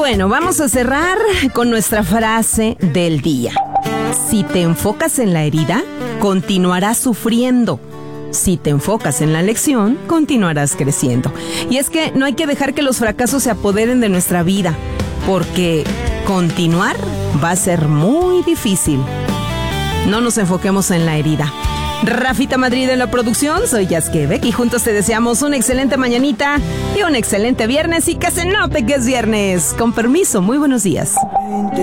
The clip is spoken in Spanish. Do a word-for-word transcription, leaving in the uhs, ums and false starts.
bueno, vamos a cerrar con nuestra frase del día. Si te enfocas en la herida, continuarás sufriendo. Si te enfocas en la lección, continuarás creciendo. Y es que no hay que dejar que los fracasos se apoderen de nuestra vida, porque continuar va a ser muy difícil. No nos enfoquemos en la herida. Rafita Madrid en la producción, soy Jazz Quebec y juntos te deseamos una excelente mañanita y un excelente viernes y que se note que es viernes. Con permiso, muy buenos días.